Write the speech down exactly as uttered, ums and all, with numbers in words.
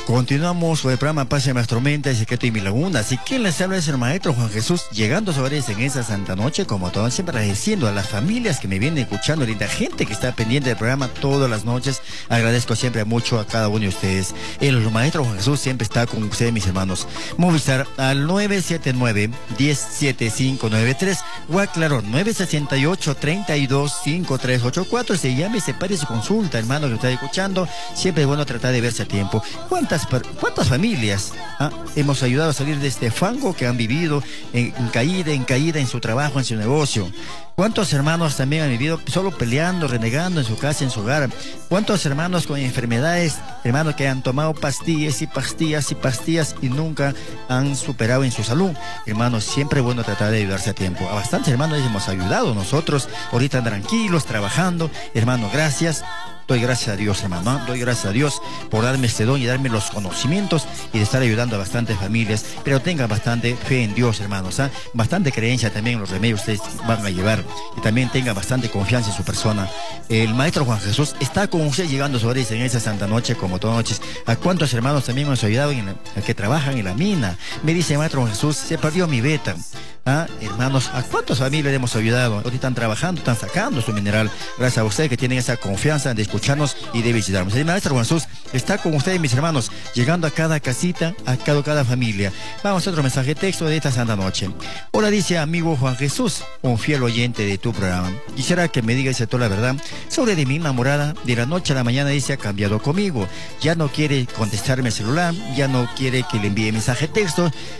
Continuamos con el programa Paz en las Tormentas, el secreto y mi laguna. Así que les habla es el maestro Juan Jesús, llegando sobre en esa santa noche, como todo, siempre agradeciendo a las familias que me vienen escuchando, linda gente que está pendiente del programa todas las noches. Agradezco siempre mucho a cada uno de ustedes. El maestro Juan Jesús siempre está con ustedes, mis hermanos. Movistar al nueve siete nueve, uno cero siete cinco nueve tres o a claro, nueve seis ocho, tres dos, cinco tres ocho cuatro. Se llame y se pare su consulta, hermano, que está escuchando. Siempre es bueno tratar de verse a tiempo. ¿Cuántas ¿Cuántas familias ah, hemos ayudado a salir de este fango que han vivido en, en caída, en caída en su trabajo, en su negocio? ¿Cuántos hermanos también han vivido solo peleando, renegando en su casa, en su hogar? ¿Cuántos hermanos con enfermedades, hermanos que han tomado pastillas y pastillas y pastillas y nunca han superado en su salud? Hermanos, siempre es bueno tratar de ayudarse a tiempo. A bastantes hermanos les hemos ayudado nosotros, ahorita tranquilos, trabajando. Hermano, gracias. Doy gracias a Dios, hermano. Doy gracias a Dios por darme este don y darme los conocimientos y de estar ayudando a bastantes familias. Pero tengan bastante fe en Dios, hermanos. ¿eh? Bastante creencia también en los remedios que ustedes van a llevar. Y también tengan bastante confianza en su persona. El maestro Juan Jesús está con ustedes llegando sobre en esa santa noche, como todas noches. ¿A cuántos hermanos también hemos ayudado en la, que trabajan en la mina? Me dice el maestro Juan Jesús, se perdió mi beta. ¿Ah? Hermanos, ¿a cuántas familias le hemos ayudado? Ahorita están trabajando, están sacando su mineral. Gracias a ustedes que tienen esa confianza de escucharnos y de visitarnos. El maestro Juan Jesús está con ustedes, mis hermanos, llegando a cada casita, a cada, cada familia. Vamos a otro mensaje de texto de esta santa noche. Hola, dice amigo Juan Jesús, un fiel oyente de tu programa. Quisiera que me digas toda la verdad sobre de mi enamorada. De la noche a la mañana dice ha cambiado conmigo. Ya no quiere contestarme el celular, ya no quiere que le envíe mensaje de texto.